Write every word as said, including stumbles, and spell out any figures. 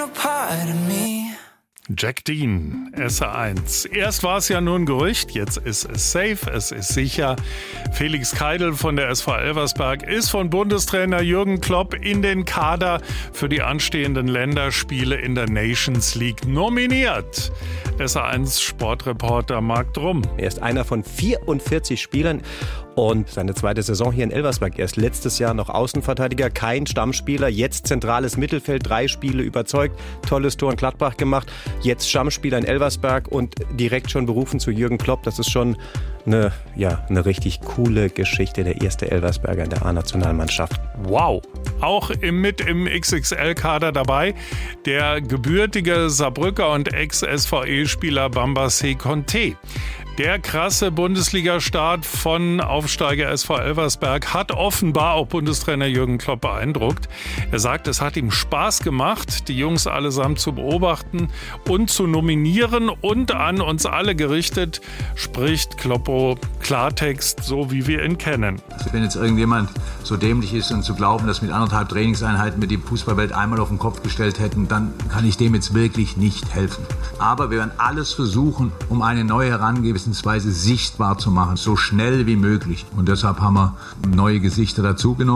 part of me. Jack Dean, S R eins. Erst war es ja nur ein Gerücht, jetzt ist es safe, es ist sicher. Felix Keidel von der S V Elversberg ist von Bundestrainer Jürgen Klopp in den Kader für die anstehenden Länderspiele in der Nations League nominiert. S R eins Sportreporter Marc Drum. Er ist einer von vierundvierzig Spielern und seine zweite Saison hier in Elversberg. Er ist letztes Jahr noch Außenverteidiger, kein Stammspieler, jetzt zentrales Mittelfeld, drei Spiele überzeugt, tolles Tor in Gladbach gemacht, jetzt Stammspieler in Elversberg und direkt schon berufen zu Jürgen Klopp. Das ist schon eine, ja, eine richtig coole Geschichte, der erste Elversberger in der A-Nationalmannschaft. Wow! Auch im, mit im X X L-Kader dabei der gebürtige Saarbrücker und Ex-S V E-Spieler Bambassé Conté. Der krasse Bundesliga-Start von Aufsteiger S V Elversberg hat offenbar auch Bundestrainer Jürgen Klopp beeindruckt. Er sagt, es hat ihm Spaß gemacht, die Jungs allesamt zu beobachten und zu nominieren, und an uns alle gerichtet spricht Kloppo Klartext, so wie wir ihn kennen. Also wenn jetzt irgendjemand so dämlich ist und zu glauben, dass mit anderthalb Trainingseinheiten wir die Fußballwelt einmal auf den Kopf gestellt hätten, dann kann ich dem jetzt wirklich nicht helfen. Aber wir werden alles versuchen, um eine neue Herangehensweise sichtbar zu machen, so schnell wie möglich. Und deshalb haben wir neue Gesichter dazugenommen.